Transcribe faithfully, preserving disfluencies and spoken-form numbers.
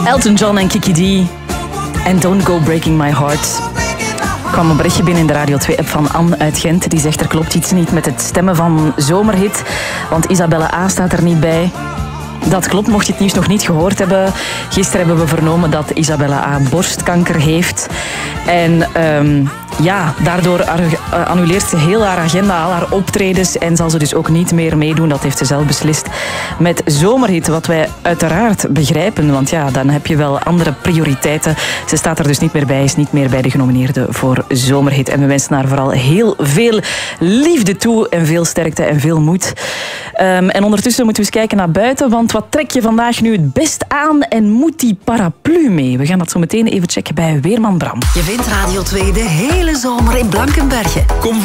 Elton John en Kiki D. En Don't Go Breaking My Heart. Er kwam een berichtje binnen in de Radio twee-app van Anne uit Gent. Die zegt er klopt iets niet met het stemmen van Zomerhit. Want Isabelle A. staat er niet bij. Dat klopt, mocht je het nieuws nog niet gehoord hebben. Gisteren hebben we vernomen dat Isabelle A. borstkanker heeft. En um, ja, daardoor annuleert ze heel haar agenda, al haar optredens. En zal ze dus ook niet meer meedoen. Dat heeft ze zelf beslist met Zomerhit. Wat wij uiteraard begrijpen. Want ja, dan heb je wel andere prioriteiten. Ze staat er dus niet meer bij. Is niet meer bij de genomineerden voor Zomerhit. En we wensen haar vooral heel veel liefde toe. En veel sterkte en veel moed. Um, en ondertussen moeten we eens kijken naar buiten. Want wat trek je vandaag nu het best aan? En moet die paraplu mee? We gaan dat zo meteen even checken bij Weerman Bram. Je vindt Radio twee de hele zomer in Blankenberge. Kom